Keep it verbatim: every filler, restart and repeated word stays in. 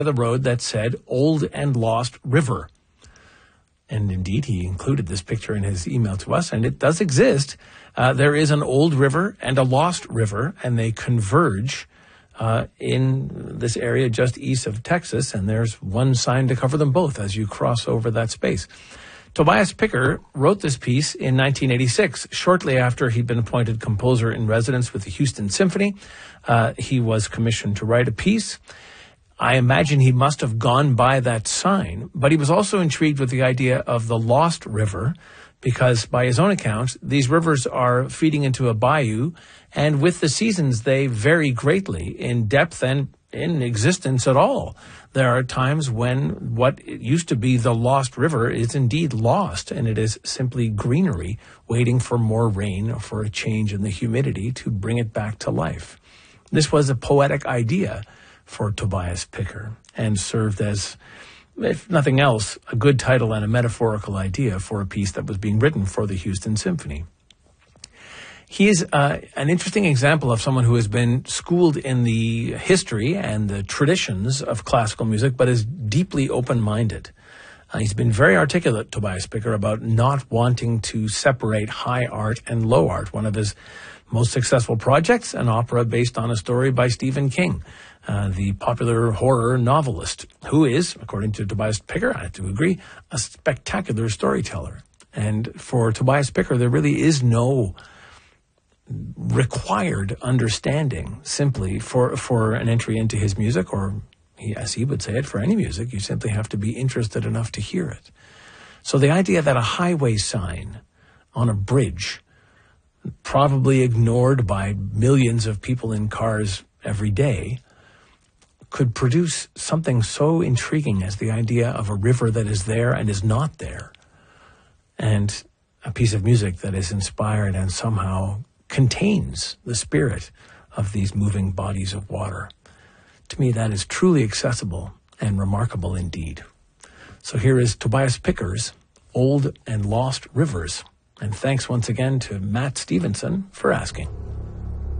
the road that said Old and Lost River. And indeed, he included this picture in his email to us, and it does exist. Uh, there is an old river and a lost river, and they converge uh, in this area just east of Texas, and there's one sign to cover them both as you cross over that space. Tobias Picker wrote this piece in nineteen eighty-six, shortly after he'd been appointed composer in residence with the Houston Symphony. Uh, he was commissioned to write a piece. I imagine he must have gone by that sign, but he was also intrigued with the idea of the lost river, because by his own account, these rivers are feeding into a bayou, and with the seasons, they vary greatly in depth and in existence at all. There are times when what used to be the lost river is indeed lost, and it is simply greenery waiting for more rain or for a change in the humidity to bring it back to life. This was a poetic idea for Tobias Picker, and served as, if nothing else, a good title and a metaphorical idea for a piece that was being written for the Houston Symphony. He is uh, an interesting example of someone who has been schooled in the history and the traditions of classical music, but is deeply open-minded. Uh, he's been very articulate, Tobias Picker, about not wanting to separate high art and low art. One of his most successful projects, an opera based on a story by Stephen King, uh, the popular horror novelist, who is, according to Tobias Picker, I have to agree, a spectacular storyteller. And for Tobias Picker, there really is no required understanding simply for, for an entry into his music, or he, as he would say it, for any music. You simply have to be interested enough to hear it. So the idea that a highway sign on a bridge, probably ignored by millions of people in cars every day, could produce something so intriguing as the idea of a river that is there and is not there, and a piece of music that is inspired and somehow contains the spirit of these moving bodies of water. To me, that is truly accessible and remarkable indeed. So here is Tobias Picker's Old and Lost Rivers. And thanks once again to Matt Stevenson for asking.